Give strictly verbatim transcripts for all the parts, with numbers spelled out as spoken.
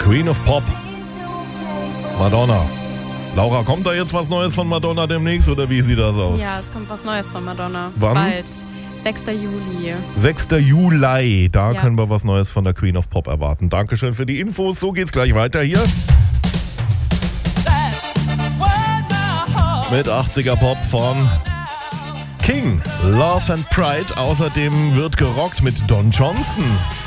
Queen of Pop. Madonna. Laura, kommt da jetzt was Neues von Madonna demnächst oder wie sieht das aus? Ja, es kommt was Neues von Madonna. Wann? Bald. sechster Juli. sechster Juli, da Ja. können wir was Neues von der Queen of Pop erwarten. Dankeschön für die Infos. So geht's gleich weiter hier. Mit achtziger Pop von King, Love and Pride. Außerdem wird gerockt mit Don Johnson.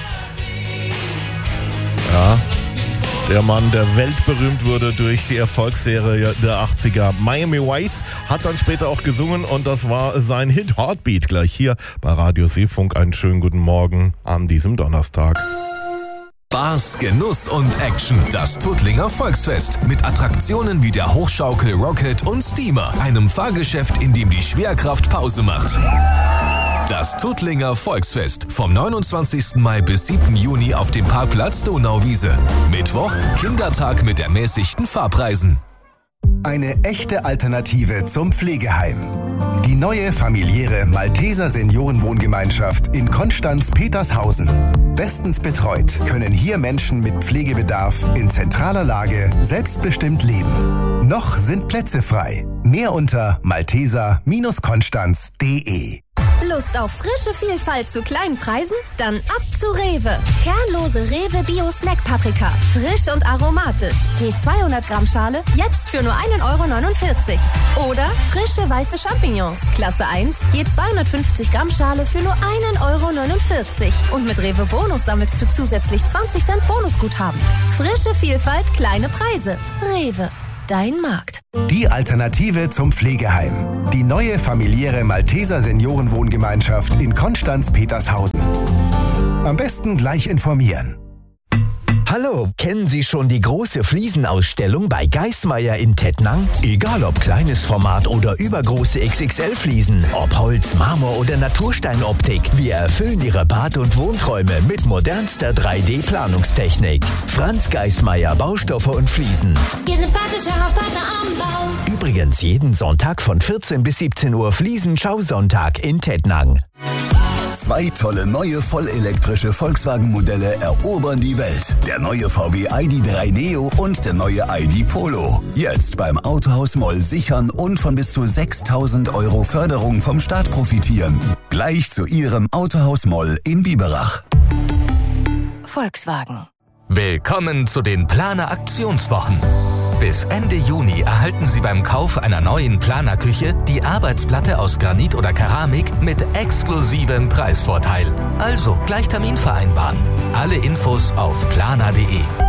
Ja, der Mann, der weltberühmt wurde durch die Erfolgsserie der achtziger. Miami Vice hat dann später auch gesungen und das war sein Hit Heartbeat. Gleich hier bei Radio Seefunk. Einen schönen guten Morgen an diesem Donnerstag. Spaß, Genuss und Action. Das Tuttlinger Volksfest mit Attraktionen wie der Hochschaukel Rocket und Steamer. Einem Fahrgeschäft, in dem die Schwerkraft Pause macht. Das Tuttlinger Volksfest vom neunundzwanzigsten Mai bis siebten Juni auf dem Parkplatz Donauwiese. Mittwoch Kindertag mit ermäßigten Fahrpreisen. Eine echte Alternative zum Pflegeheim. Die neue familiäre Malteser Seniorenwohngemeinschaft in Konstanz-Petershausen. Bestens betreut können hier Menschen mit Pflegebedarf in zentraler Lage selbstbestimmt leben. Noch sind Plätze frei. Mehr unter malteser Konstanz punkt de. Lust auf frische Vielfalt zu kleinen Preisen? Dann ab zu Rewe. Kernlose Rewe Bio Snack Paprika. Frisch und aromatisch. Je zweihundert Gramm Schale jetzt für nur ein Euro neunundvierzig. Oder frische weiße Champignons. Klasse eins. Je zweihundertfünfzig Gramm Schale für nur ein Euro neunundvierzig. Und mit Rewe Bonus sammelst du zusätzlich zwanzig Cent Bonusguthaben. Frische Vielfalt, kleine Preise. Rewe. Dein Markt. Die Alternative zum Pflegeheim. Die neue familiäre Malteser Seniorenwohngemeinschaft in Konstanz-Petershausen. Am besten gleich informieren. Hallo, kennen Sie schon die große Fliesenausstellung bei Geismeier in Tettnang? Egal ob kleines Format oder übergroße X X L-Fliesen, ob Holz, Marmor oder Natursteinoptik, wir erfüllen Ihre Bad- und Wohnträume mit modernster drei D-Planungstechnik. Franz Geismeier, Baustoffe und Fliesen. Ihr sympathischer Hauspartner am Bau. Übrigens jeden Sonntag von vierzehn bis siebzehn Uhr Fliesen-Schausonntag in Tettnang. Zwei tolle neue vollelektrische Volkswagen-Modelle erobern die Welt. Der neue V W I D drei Neo und der neue I D Polo. Jetzt beim Autohaus Moll sichern und von bis zu sechstausend Euro Förderung vom Staat profitieren. Gleich zu Ihrem Autohaus Moll in Biberach. Volkswagen. Willkommen zu den Planer Aktionswochen. Bis Ende Juni erhalten Sie beim Kauf einer neuen Planerküche die Arbeitsplatte aus Granit oder Keramik mit exklusivem Preisvorteil. Also gleich Termin vereinbaren. Alle Infos auf planer punkt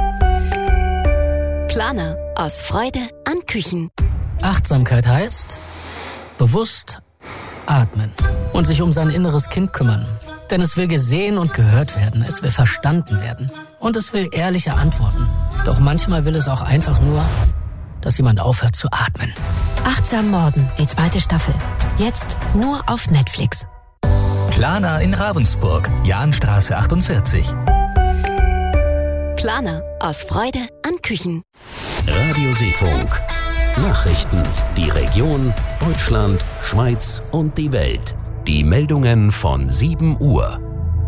de. Planer. Aus Freude an Küchen. Achtsamkeit heißt bewusst atmen und sich um sein inneres Kind kümmern. Denn es will gesehen und gehört werden, es will verstanden werden und es will ehrliche Antworten. Doch manchmal will es auch einfach nur, dass jemand aufhört zu atmen. Achtsam Morden, die zweite Staffel. Jetzt nur auf Netflix. Planer in Ravensburg, Jahnstraße achtundvierzig. Planer. Aus Freude an Küchen. Radio Seefunk. Nachrichten. Die Region, Deutschland, Schweiz und die Welt. Die Meldungen von sieben Uhr.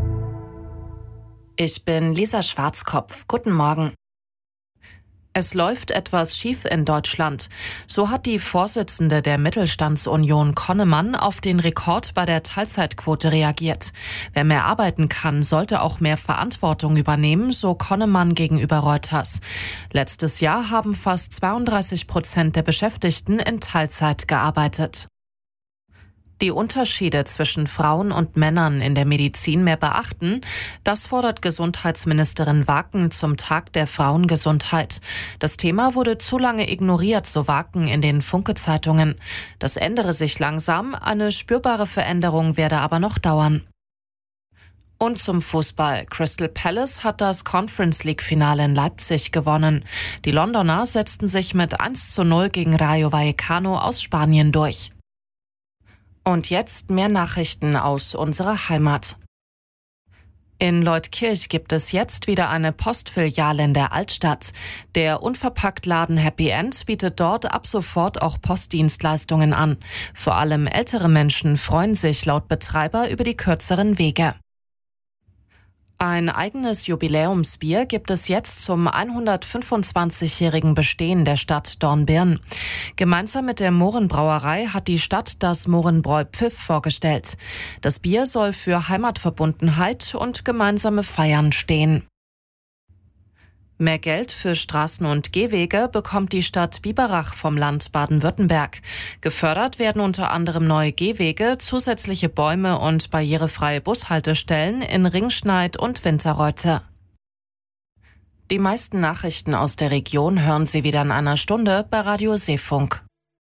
Ich bin Lisa Schwarzkopf. Guten Morgen. Es läuft etwas schief in Deutschland. So hat die Vorsitzende der Mittelstandsunion Connemann auf den Rekord bei der Teilzeitquote reagiert. Wer mehr arbeiten kann, sollte auch mehr Verantwortung übernehmen, so Connemann gegenüber Reuters. Letztes Jahr haben fast zweiunddreißig Prozent der Beschäftigten in Teilzeit gearbeitet. Die Unterschiede zwischen Frauen und Männern in der Medizin mehr beachten, das fordert Gesundheitsministerin Waken zum Tag der Frauengesundheit. Das Thema wurde zu lange ignoriert, so Waken in den Funke-Zeitungen. Das ändere sich langsam, eine spürbare Veränderung werde aber noch dauern. Und zum Fußball. Crystal Palace hat das Conference League-Finale in Leipzig gewonnen. Die Londoner setzten sich mit eins zu null gegen Rayo Vallecano aus Spanien durch. Und jetzt mehr Nachrichten aus unserer Heimat. In Leutkirch gibt es jetzt wieder eine Postfiliale in der Altstadt. Der Unverpacktladen Happy End bietet dort ab sofort auch Postdienstleistungen an. Vor allem ältere Menschen freuen sich laut Betreiber über die kürzeren Wege. Ein eigenes Jubiläumsbier gibt es jetzt zum hundertfünfundzwanzigjährigen Bestehen der Stadt Dornbirn. Gemeinsam mit der Mohrenbrauerei hat die Stadt das Mohrenbräu Pfiff vorgestellt. Das Bier soll für Heimatverbundenheit und gemeinsame Feiern stehen. Mehr Geld für Straßen und Gehwege bekommt die Stadt Biberach vom Land Baden-Württemberg. Gefördert werden unter anderem neue Gehwege, zusätzliche Bäume und barrierefreie Bushaltestellen in Ringschneid und Winterreuthe. Die meisten Nachrichten aus der Region hören Sie wieder in einer Stunde bei Radio Seefunk.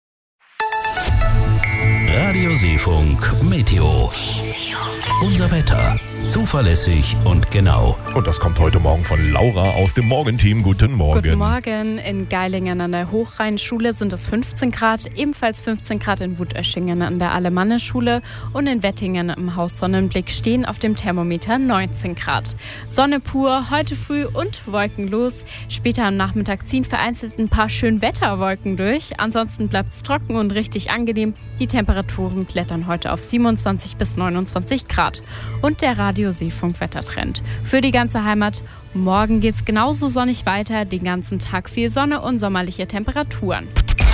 Radio Seefunk Meteo. Unser Wetter. Zuverlässig und genau. Und das kommt heute Morgen von Laura aus dem Morgenteam. Guten Morgen. Guten Morgen. In Geilingen an der Hochrheinschule sind es fünfzehn Grad, ebenfalls fünfzehn Grad in Wutöschingen an der Alemanne-Schule und in Wettingen im Haus Sonnenblick stehen auf dem Thermometer neunzehn Grad. Sonne pur, heute früh und wolkenlos. Später am Nachmittag ziehen vereinzelt ein paar Schönwetterwolken durch. Ansonsten bleibt es trocken und richtig angenehm. Die Temperaturen klettern heute auf siebenundzwanzig bis neunundzwanzig Grad. Und der Radio Seefunk Wettertrend. Für die ganze Heimat. Morgen geht's genauso sonnig weiter. Den ganzen Tag viel Sonne und sommerliche Temperaturen.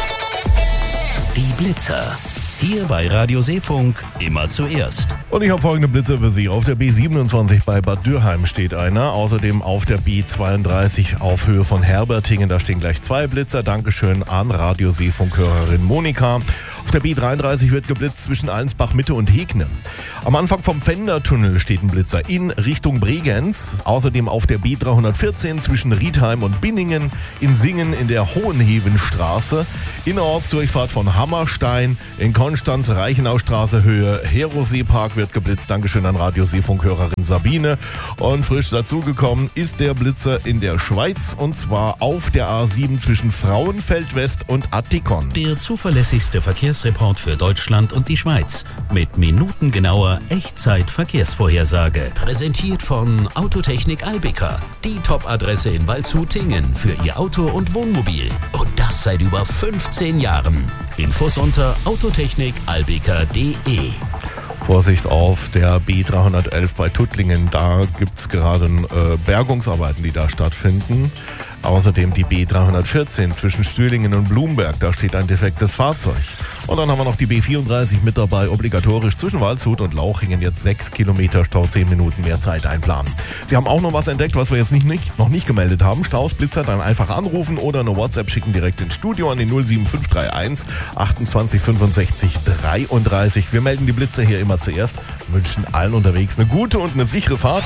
Die Blitzer. Hier bei Radio Seefunk immer zuerst. Und ich habe folgende Blitze für Sie. Auf der B siebenundzwanzig bei Bad Dürheim steht einer. Außerdem auf der B zweiunddreißig auf Höhe von Herbertingen. Da stehen gleich zwei Blitzer. Dankeschön an Radio Seefunk-Hörerin Monika. Auf der B dreiunddreißig wird geblitzt zwischen Allensbach Mitte und Hegne. Am Anfang vom Pfändertunnel steht ein Blitzer in Richtung Bregenz. Außerdem auf der B dreihundertvierzehn zwischen Riedheim und Binningen. In Singen in der Hohenhevenstraße. Innerortsdurchfahrt von Hammerstein. In Konstanz, Reichenaustraße, Höhe Herosee-Park wird geblitzt. Dankeschön an Radio Seefunk-Hörerin Sabine. Und frisch dazugekommen ist der Blitzer in der Schweiz. Und zwar auf der A sieben zwischen Frauenfeld West und Attikon. Der zuverlässigste Verkehrsreport für Deutschland und die Schweiz. Mit minutengenauer Echtzeit-Verkehrsvorhersage. Präsentiert von Autotechnik Albika. Die Top-Adresse in Waldshut-Tingen für Ihr Auto und Wohnmobil. Und das seit über fünfzehn Jahren. Infos unter autotechnik albika punkt de. Vorsicht auf der B dreihundertelf bei Tuttlingen. Da gibt es gerade äh, Bergungsarbeiten, die da stattfinden. Außerdem die B dreihundertvierzehn zwischen Stühlingen und Blumberg. Da steht ein defektes Fahrzeug. Und dann haben wir noch die B vierunddreißig mit dabei, obligatorisch zwischen Waldshut und Lauchingen. Jetzt sechs Kilometer Stau, zehn Minuten mehr Zeit einplanen. Sie haben auch noch was entdeckt, was wir jetzt nicht, nicht, noch nicht gemeldet haben. Staus, Blitzer, dann einfach anrufen oder eine WhatsApp schicken direkt ins Studio an die null sieben fünf drei eins achtundzwanzig fünfundsechzig dreiunddreißig. Wir melden die Blitzer hier immer zuerst. Wünschen allen unterwegs eine gute und eine sichere Fahrt.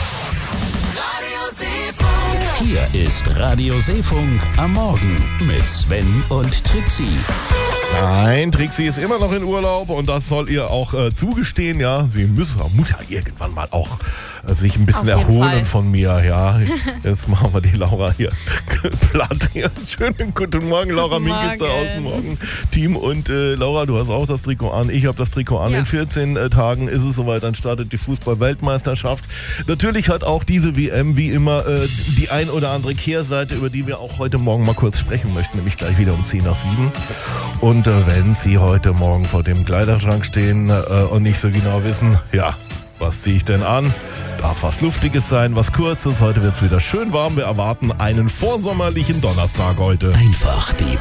Hier ist Radio Seefunk am Morgen mit Sven und Trixie. Nein, Trixie ist immer noch in Urlaub und das soll ihr auch äh, zugestehen. Ja, sie muss, muss ja irgendwann mal auch äh, sich ein bisschen erholen Fall. von mir. Ja, jetzt machen wir die Laura hier platt. Ja, schönen guten Morgen, Laura Mink ist da aus dem Morgen-Team. Und äh, Laura, du hast auch das Trikot an. Ich habe das Trikot an. Ja. In vierzehn äh, Tagen ist es soweit, dann startet die Fußball-Weltmeisterschaft. Natürlich hat auch diese W M wie immer äh, die ein oder andere Kehrseite, über die wir auch heute Morgen mal kurz sprechen möchten, nämlich gleich wieder um zehn nach sieben. Und äh, wenn Sie heute Morgen vor dem Kleiderschrank stehen äh, und nicht so genau wissen, ja, was ziehe ich denn an? Darf was Luftiges sein, was Kurzes. Heute wird es wieder schön warm. Wir erwarten einen vorsommerlichen Donnerstag heute. Einfach die